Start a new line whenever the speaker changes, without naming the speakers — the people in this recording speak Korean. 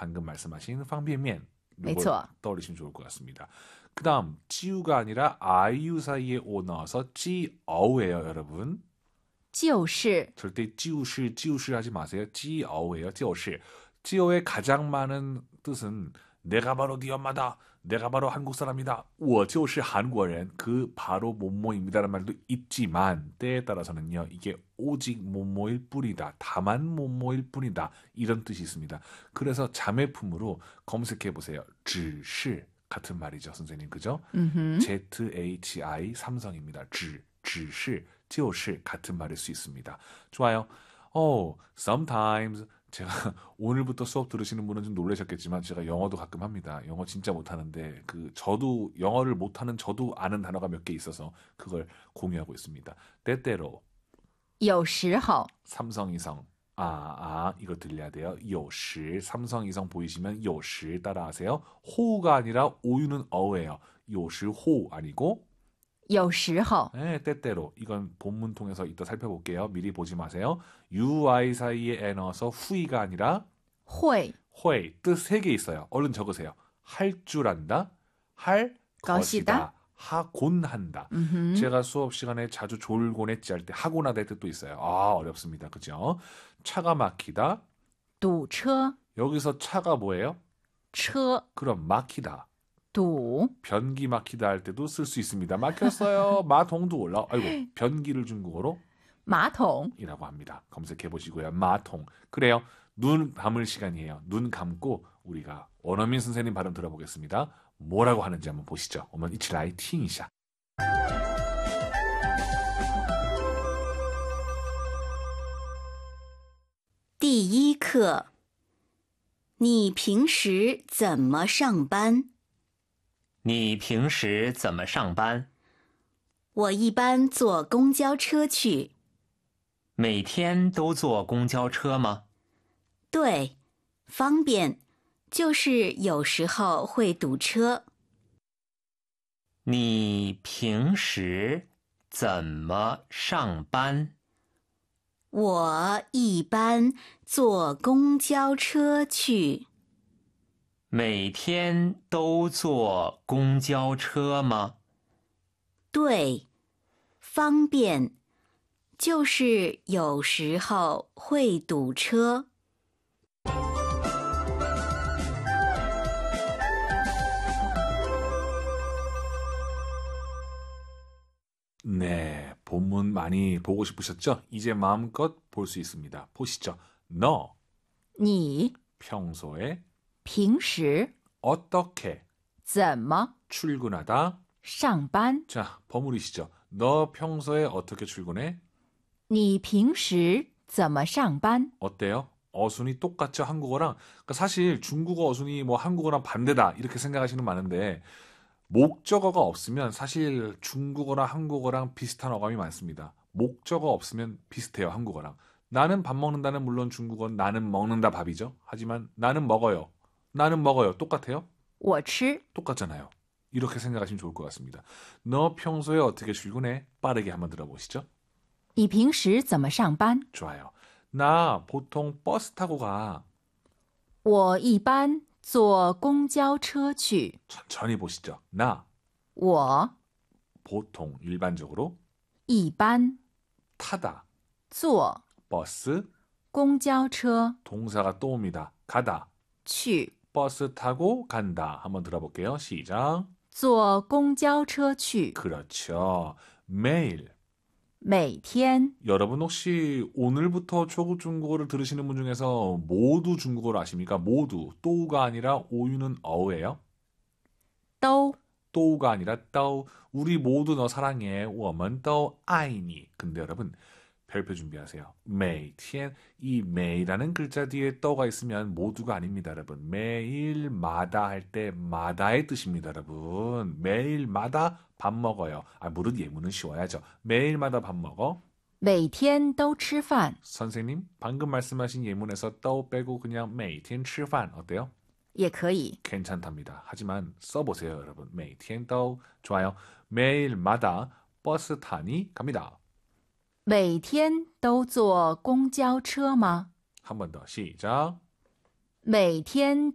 방금 말씀하신 方便面
没错.
떠올리시면 좋을 것 같습니다. 그 다음 찌우가 아니라 아이유 사이에 오 나와서 찌어우예요, 여러분.
就是
절대 찌우시 하지 마세요. 찌어우예요. 찌어시. 찌어의 가장 많은 뜻은 내가 바로 네 엄마다. 내가 바로 한국 사람이다. 我就是韩国人. 그 바로 뭐뭐입니다라는 말도 있지만 때에 따라서는요. 이게 오직 뭐뭐일 뿐이다. 다만 뭐뭐일 뿐이다. 이런 뜻이 있습니다. 그래서 자매품으로 검색해 보세요. 只是 같은 말이죠, 선생님. 그죠? ZHI 삼성입니다. 只是 就是 같은 말일 수 있습니다. 좋아요. sometimes 제가 오늘부터 수업 들으시는 분은 좀 놀라셨겠지만 제가 영어도 가끔 합니다. 영어 진짜 못하는데 저도 영어를 못하는 저도 아는 단어가 몇 개 있어서 그걸 공유하고 있습니다. 때때로
有时候
삼성이성 이거 들려야 돼요. 有时 삼성이성 보이시면 有时 따라하세요. 호우가 아니라 오유는 어예요. 有时 호우 아니고
有时候
네, 때때로. 이건 본문 통해서 이따 살펴볼게요. 미리 보지 마세요. UI 사이에 에 넣어서 후이가 아니라
会
회, 뜻 3개 있어요. 얼른 적으세요. 할 줄 안다, 할 것이다, 하곤한다. 제가 수업 시간에 자주 졸곤했지 할 때 하곤하다의 뜻도 있어요. 어렵습니다. 그죠? 차가 막히다.
堵车
여기서 차가 뭐예요?
车
그럼 막히다.
堵
변기 막히다 할 때도 쓸 수 있습니다. 막혔어요. 마통도 올라. 아이고, 변기를 중국어로
马桶
이라고 합니다. 검색해 보시고요. 마통. 그래요. 눈 감을 시간이에요. 눈 감고 우리가 원어민 선생님 발음 들어보겠습니다. 뭐라고 하는지 한번 보시죠. 我们一起来听一下.
第一课，你平时怎么上班？
你平时怎么上班？
我一般坐公交车去。
每天都坐公交车吗？
对，方便，就是有时候会堵车。
你平时怎么上班？
我一般坐公交车去。
每天都坐公交车吗？
对，方便，就是有时候会堵车。
네, 본문 많이 보고 싶으셨죠? 이제 마음껏 볼 수 있습니다. 보시죠. 너
你
평소에
平时
어떻게
怎么
출근하다?
上班
자, 버무리시죠. 너 평소에 어떻게 출근해?
你平时怎么上班
어때요? 어순이 똑같죠, 한국어랑. 그러니까 사실 중국어 어순이 뭐 한국어랑 반대다 이렇게 생각하시는 많은데 목적어가 없으면 사실 중국어랑 한국어랑 비슷한 어감이 많습니다. 목적어 없으면 비슷해요, 한국어랑. 나는 밥 먹는다는 물론 중국어는 나는 먹는다 밥이죠. 하지만 나는 먹어요. 나는 먹어요. 똑같아요?
我吃
똑같잖아요. 이렇게 생각하시면 좋을 것 같습니다. 너 평소에 어떻게 출근해? 빠르게 한번 들어보시죠.
你平时怎么上班
좋아요. 나 보통 버스 타고 가.
我一般坐公交车去
천천히 보시죠. 나
我
보통 일반적으로
一般
타다.
坐
버스
公交车
동사가 또 옵니다. 가다.
去
버스 타고 간다. 한번 들어볼게요. 시작.
坐公交车去
그렇죠. 매일.
每天
여러분 혹시 오늘부터 초급 중국어를 들으시는 분 중에서 모두 중국어를 아십니까? 모두. 또우가 아니라 오유는 어예요.
都
또우가 아니라 떠우. 우리 모두 너 사랑해. 我们都爱你. 근데 여러분 별표 준비하세요. 每天. 이 매일이라는 글자 뒤에 떠가 있으면 모두가 아닙니다, 여러분. 매일마다 할 때 마다의 뜻입니다, 여러분. 매일마다 밥 먹어요. 물론 예문은 쉬워야죠. 매일마다 밥 먹어.
每天都吃饭
선생님, 방금 말씀하신 예문에서 떠 빼고 그냥 每天吃饭 어때요?
也可以
괜찮답니다. 하지만 써보세요, 여러분. 每天都 좋아요. 매일마다 버스 타니 갑니다.
每天都坐公交车吗
한 번 더 시작.
每天